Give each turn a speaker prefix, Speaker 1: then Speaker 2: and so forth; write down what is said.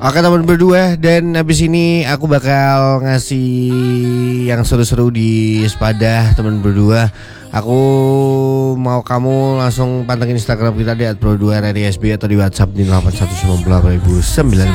Speaker 1: Oke teman berdua, dan habis ini aku bakal ngasih yang seru-seru di Sepadah teman berdua. Aku mau kamu langsung pantengin Instagram kita di @pro2rrsb atau di WhatsApp di 8190